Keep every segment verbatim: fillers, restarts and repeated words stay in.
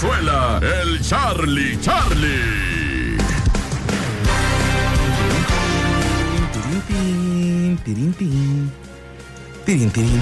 Valenzuela, el Charlie Charlie. Tirin, tirin, tirin. Tirin, tirin.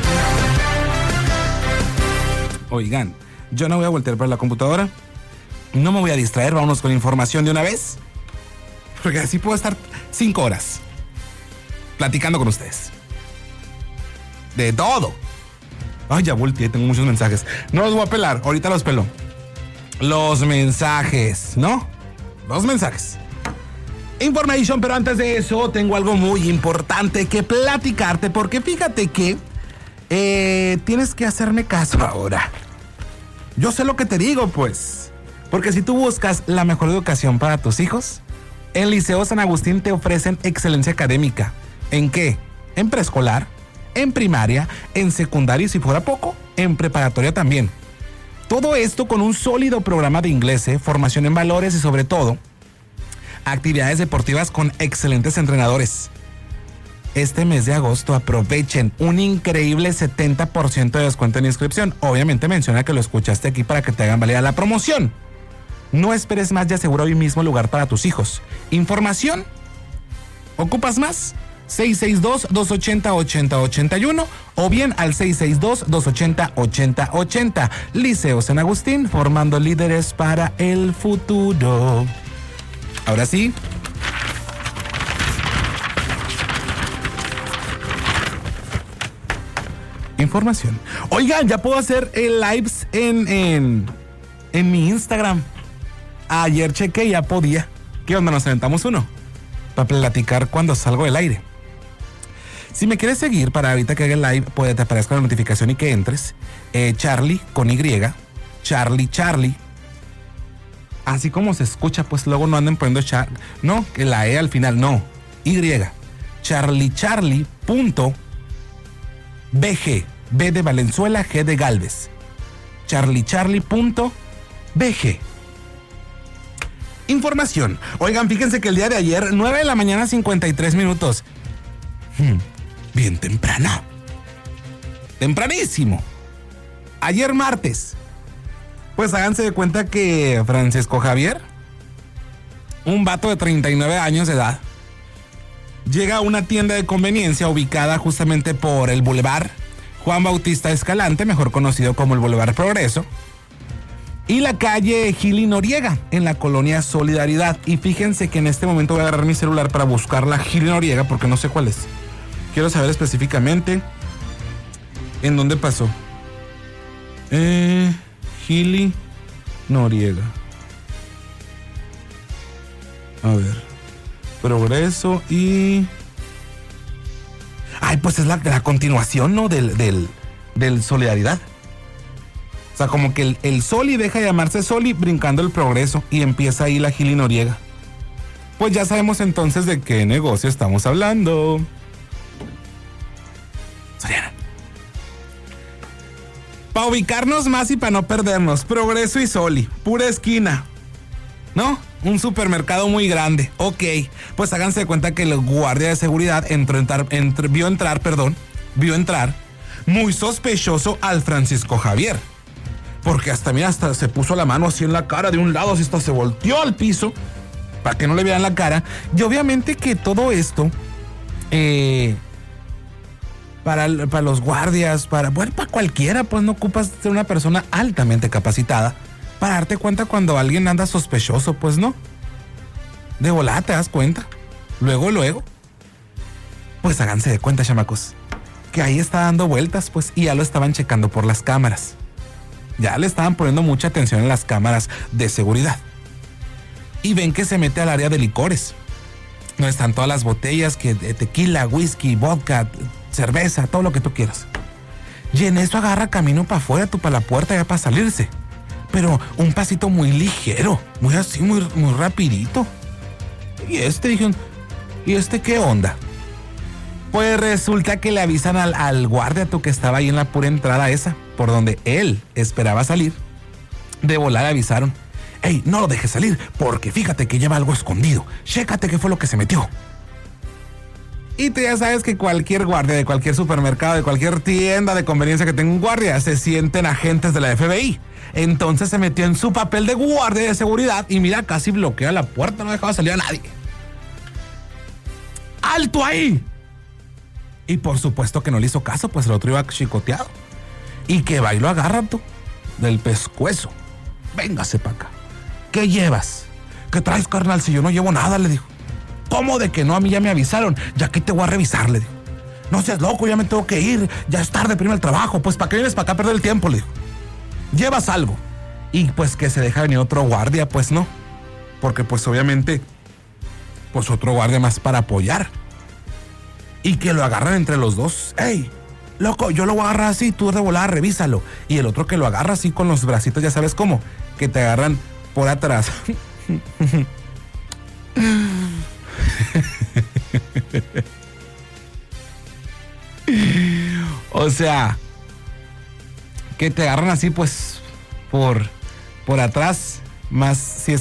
Oigan, yo no voy a voltear para la computadora. No me voy a distraer, vámonos con información de una vez. Porque así puedo estar cinco horas platicando con ustedes. De todo. Ay, ya volteé, tengo muchos mensajes. No los voy a pelar, ahorita los pelo. Los mensajes, ¿no? Los mensajes. Information, pero antes de eso tengo algo muy importante que platicarte, porque fíjate que eh, tienes que hacerme caso ahora. Yo sé lo que te digo, pues. Porque si tú buscas la mejor educación para tus hijos, en Liceo San Agustín te ofrecen excelencia académica. ¿En qué? En preescolar, en primaria, en secundaria y si fuera poco, en preparatoria también. Todo esto con un sólido programa de inglés, ¿eh? Formación en valores y sobre todo, actividades deportivas con excelentes entrenadores. Este mes de agosto aprovechen un increíble setenta por ciento de descuento en inscripción. Obviamente menciona que lo escuchaste aquí para que te hagan válida la promoción. No esperes más y asegura hoy mismo lugar para tus hijos. ¿Información? ¿Ocupas más? seis seis dos, dos ocho cero, ocho cero ocho uno o bien al seis seis dos, dos ocho cero, ocho cero ocho cero. Liceo San Agustín, formando líderes para el futuro. Ahora sí. Información. Oigan, ya puedo hacer el lives en, en, en mi Instagram. Ayer chequé y ya podía. ¿Qué onda? Nos aventamos uno para platicar cuando salgo del aire. Si me quieres seguir para ahorita que haga el live, puede te aparezca la notificación y que entres. Eh, Charlie con Y. Charlie Charlie. Así como se escucha, pues luego no anden poniendo char. No, que la E al final, no. Y. Charlie Charlie punto B G. B de Valenzuela, G de Galvez. Charlie Charlie punto B G. Información. Oigan, fíjense que el día de ayer, nueve de la mañana, cincuenta y tres minutos. Hmm, bien temprano. Tempranísimo. Ayer martes. Pues háganse de cuenta que Francisco Javier, un vato de treinta y nueve años de edad, llega a una tienda de conveniencia ubicada justamente por el Boulevard Juan Bautista Escalante, mejor conocido como el Boulevard Progreso, y la calle Gili Noriega, en la colonia Solidaridad. Y fíjense que en este momento voy a agarrar mi celular para buscar la Gili Noriega porque no sé cuál es. Quiero saber específicamente en dónde pasó. Eh, Gili Noriega. A ver. Progreso y... Ay, pues es la, la continuación, ¿no? Del, del, del Solidaridad. O sea, como que el, el Soli deja de llamarse Soli brincando el Progreso y empieza ahí la Gili Noriega. Pues ya sabemos entonces de qué negocio estamos hablando. Soriana. Para ubicarnos más y para no perdernos, Progreso y Soli, pura esquina, ¿no? Un supermercado muy grande. Ok, pues háganse de cuenta que el guardia de seguridad entró, entrar, entr, vio entrar, perdón, vio entrar muy sospechoso al Francisco Javier. Porque hasta, mira, hasta se puso la mano así en la cara de un lado, así hasta se volteó al piso para que no le vieran la cara. Y obviamente que todo esto, eh, para, para los guardias, para, bueno, para cualquiera, pues no ocupas ser una persona altamente capacitada para darte cuenta cuando alguien anda sospechoso, pues no. De volada te das cuenta. Luego, luego. Pues háganse de cuenta, chamacos, que ahí está dando vueltas, pues, y ya lo estaban checando por las cámaras. Ya le estaban poniendo mucha atención en las cámaras de seguridad. Y ven que se mete al área de licores, donde están todas las botellas, que de tequila, whisky, vodka, cerveza, todo lo que tú quieras. Y en eso agarra camino para afuera, tú para la puerta ya para salirse. Pero un pasito muy ligero, muy así, muy, muy rapidito. Y este dijeron, ¿y este qué onda? Pues resulta que le avisan al, al guardia, tú, que estaba ahí en la pura entrada esa, por donde él esperaba salir. De volar avisaron, ¡ey, no lo dejes salir, porque fíjate que lleva algo escondido! ¡Chécate qué fue lo que se metió! Y tú ya sabes que cualquier guardia de cualquier supermercado, de cualquier tienda de conveniencia que tenga un guardia, se sienten agentes de la F B I. Entonces se metió en su papel de guardia de seguridad y mira, casi bloquea la puerta, no dejaba salir a nadie. ¡Alto ahí! Y por supuesto que no le hizo caso, pues el otro iba chicoteado. Y que va y lo agarra tú, del pescuezo. Véngase para acá. ¿Qué llevas? ¿Qué traes, carnal? Si yo no llevo nada, le dijo. ¿Cómo de que no? A mí ya me avisaron. Ya que te voy a revisar, le dijo. No seas loco, ya me tengo que ir. Ya es tarde para irme al trabajo. Pues ¿para qué vienes para acá a perder el tiempo? Le dijo. ¿Llevas algo? Y pues que se deja venir otro guardia, pues no. Porque pues obviamente, pues otro guardia más para apoyar. Y que lo agarran entre los dos. ¡Ey! Loco, yo lo voy a agarrar así, tú de volada, revísalo. Y el otro que lo agarra así con los bracitos, ya sabes cómo. Que te agarran por atrás. O sea, que te agarran así pues por, por atrás, más si es